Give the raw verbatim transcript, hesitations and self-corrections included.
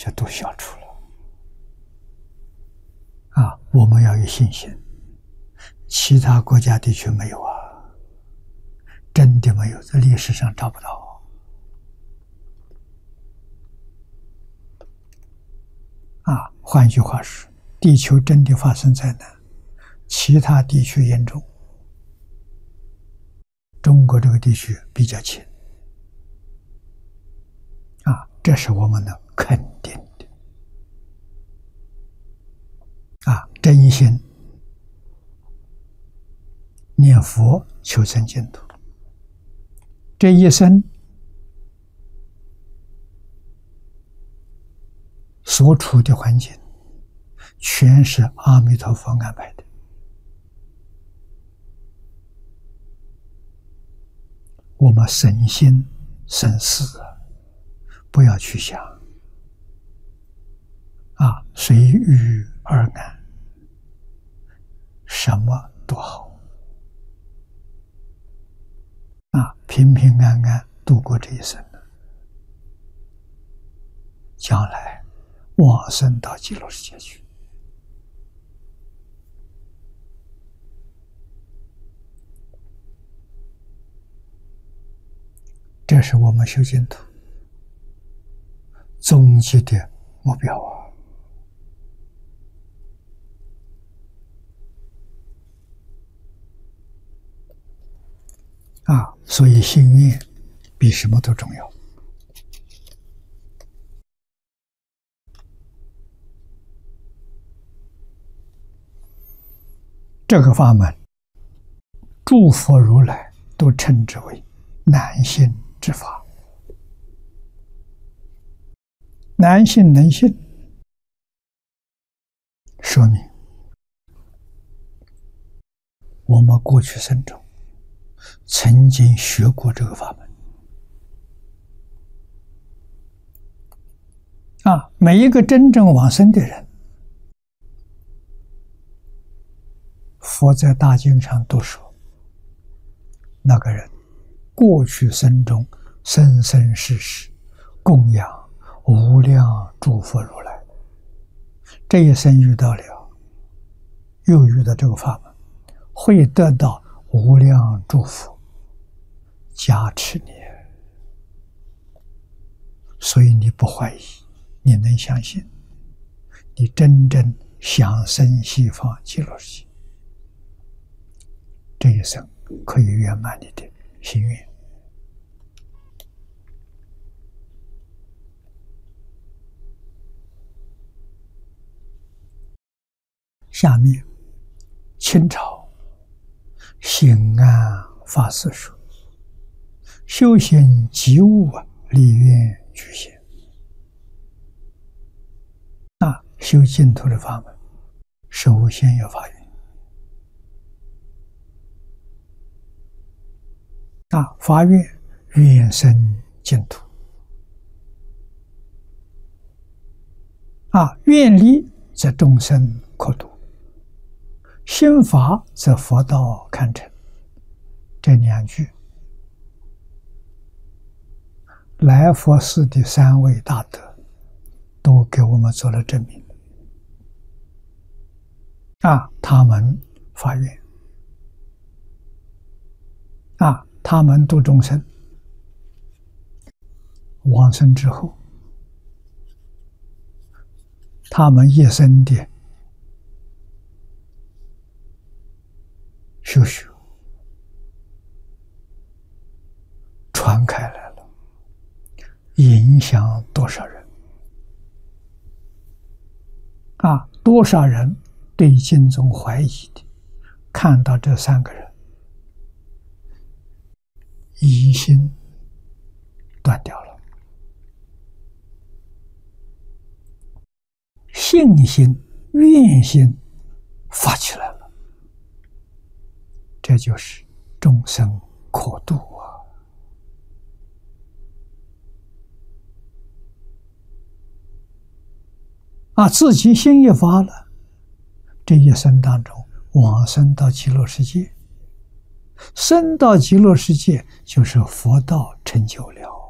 就都消除了。啊，我们要有信心，其他国家地区没有啊，真的没有，在历史上找不到。啊，换句话说，地球真的发生灾难，其他地区严重，中国这个地区比较轻。啊，这是我们能肯定的。啊，真心念佛求生净土，这一生所处的环境，全是阿弥陀佛安排的。我们省心省事，不要去想啊，随遇而安，什么都好啊，平平安安度过这一生了，将来往生到极乐世界去。这是我们修净土终极的目标啊！啊，所以心愿比什么都重要。这个法门，诸佛如来都称之为难信之法。难信能信，说明我们过去生中曾经学过这个法门啊！每一个真正往生的人，佛在大经上都说，那个人过去生中生生世世供养无量诸佛如来，这一生遇到了，又遇到这个法门，会得到无量祝福加持你。所以你不怀疑，你能相信，你真正想生西方极乐世界，这一生可以圆满你的心愿。下面清朝兴安法师说，修行即悟啊，理愿具现。那修净土的法门，首先要发愿啊，发愿愿生净土啊，愿力则众生可度，心法则佛道堪成。这两句，来佛寺的三位大德都给我们做了证明啊！他们发愿啊，他们度众生，往生之后，他们一生的修学传开来了，影响多少人啊！多少人对经中怀疑的，看到这三个人，疑心断掉了，信心、愿心发起来了，这就是众生可度啊！啊，自己心一发了，这一生当中往生到极乐世界，生到极乐世界就是佛道成就了。